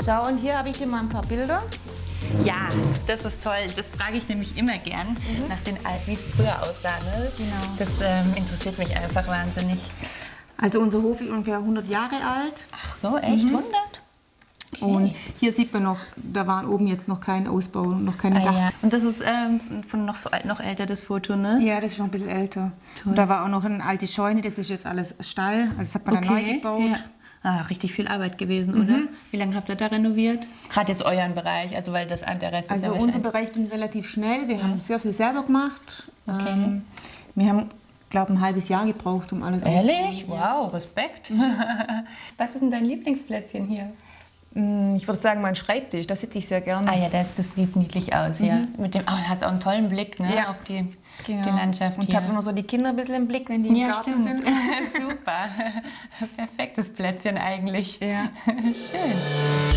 Schau, und hier habe ich dir mal ein paar Bilder. Ja, das ist toll. Das frage ich nämlich immer gern, nach den wie es früher aussah. Ne? Genau. Das interessiert mich einfach wahnsinnig. Also unser Hof ist ungefähr 100 Jahre alt. Ach so, echt? 100? Okay. Und hier sieht man noch, da war oben jetzt noch kein Ausbau, noch keine Dach. Ja. Und das ist von noch älter, das Foto, ne? Ja, das ist noch ein bisschen älter. Und da war auch noch eine alte Scheune, das ist jetzt alles Stall. Also das hat man dann neu gebaut. Ja. Ah, richtig viel Arbeit gewesen, oder? Wie lange habt ihr da renoviert? Gerade jetzt euren Bereich, also weil der Rest ist ja Also unser Bereich ging relativ schnell. Wir haben sehr viel selber gemacht. Okay. Wir haben, glaube ich, ein halbes Jahr gebraucht, um alles Ehrlich? Wow, Respekt. Was ist denn dein Lieblingsplätzchen hier? Ich würde sagen, mein Schreibtisch, da sitze ich sehr gerne. Ah ja, das sieht niedlich aus hier. Mit dem, du hast auch einen tollen Blick, ne, Ja. auf die Landschaft Und ich hier. habe immer so die Kinder ein bisschen im Blick, wenn die im Ja, Garten stimmt. sind. Super. Perfektes Plätzchen eigentlich. Ja. Schön.